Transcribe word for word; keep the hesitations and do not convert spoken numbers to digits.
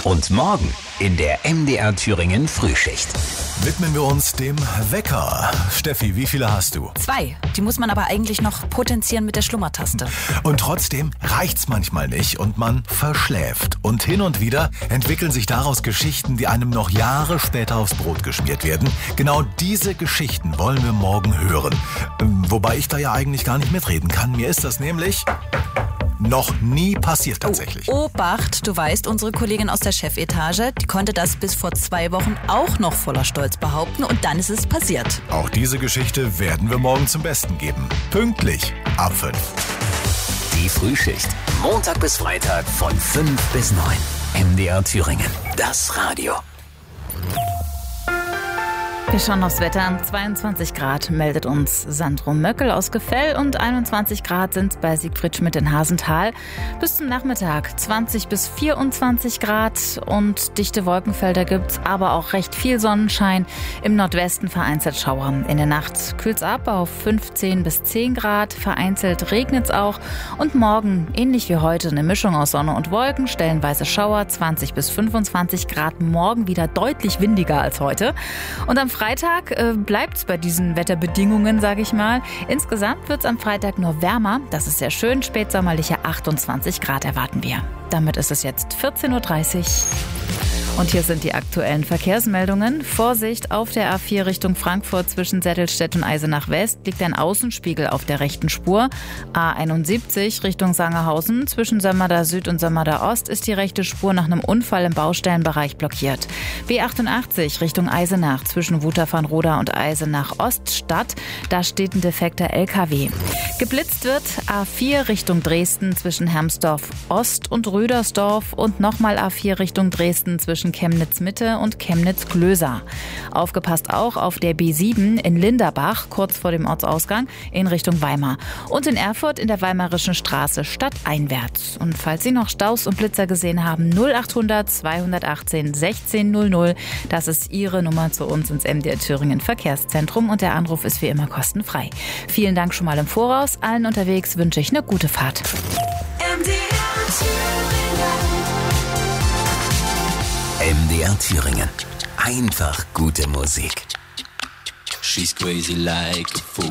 Und morgen in der M D R Thüringen Frühschicht widmen wir uns dem Wecker. Steffi, wie viele hast du? Zwei. Die muss man aber eigentlich noch potenzieren mit der Schlummertaste. Und trotzdem reicht's manchmal nicht und man verschläft. Und hin und wieder entwickeln sich daraus Geschichten, die einem noch Jahre später aufs Brot geschmiert werden. Genau diese Geschichten wollen wir morgen hören. Wobei ich da ja eigentlich gar nicht mitreden kann. Mir ist das nämlich noch nie passiert tatsächlich. Oh, Obacht, du weißt, unsere Kollegin aus der Chefetage, die konnte das bis vor zwei Wochen auch noch voller Stolz behaupten und dann ist es passiert. Auch diese Geschichte werden wir morgen zum Besten geben. Pünktlich ab fünf. Die Frühschicht. Montag bis Freitag von fünf bis neun. M D R Thüringen. Das Radio. Wir schauen aufs Wetter. zweiundzwanzig Grad meldet uns Sandro Möckel aus Gefell und einundzwanzig Grad sind es bei Siegfried Schmidt in Hasenthal. Bis zum Nachmittag zwanzig bis vierundzwanzig Grad und dichte Wolkenfelder gibt's, aber auch recht viel Sonnenschein. Im Nordwesten vereinzelt Schauer. In der Nacht kühlt's ab auf fünfzehn bis zehn Grad. Vereinzelt regnet's auch. Und morgen, ähnlich wie heute, eine Mischung aus Sonne und Wolken. Stellenweise Schauer, zwanzig bis fünfundzwanzig Grad. Morgen wieder deutlich windiger als heute. Und am Freitag äh, bleibt es bei diesen Wetterbedingungen, sage ich mal. Insgesamt wird es am Freitag nur wärmer. Das ist sehr schön. Spätsommerliche achtundzwanzig Grad erwarten wir. Damit ist es jetzt vierzehn Uhr dreißig. Und hier sind die aktuellen Verkehrsmeldungen. Vorsicht, auf der A vier Richtung Frankfurt zwischen Sättelstedt und Eisenach West liegt ein Außenspiegel auf der rechten Spur. A einundsiebzig Richtung Sangerhausen zwischen Sömmerda Süd und Sömmerda Ost ist die rechte Spur nach einem Unfall im Baustellenbereich blockiert. B achtundachtzig Richtung Eisenach zwischen Wutach-Vanroda und Eisenach Oststadt. Da steht ein defekter L K W. Geblitzt wird A vier Richtung Dresden zwischen Hermsdorf Ost und Rödersdorf und nochmal A vier Richtung Dresden zwischen Chemnitz-Mitte und Chemnitz-Glösa. Aufgepasst auch auf der B sieben in Linderbach, kurz vor dem Ortsausgang, in Richtung Weimar. Und in Erfurt in der Weimarischen Straße stadteinwärts. Und falls Sie noch Staus und Blitzer gesehen haben, null achthundert zweihundertachtzehn sechzehn null null. Das ist Ihre Nummer zu uns ins M D R Thüringen Verkehrszentrum und der Anruf ist wie immer kostenfrei. Vielen Dank schon mal im Voraus. Allen unterwegs wünsche ich eine gute Fahrt. M D R Thüringen. Einfach gute Musik. She's crazy like a fool.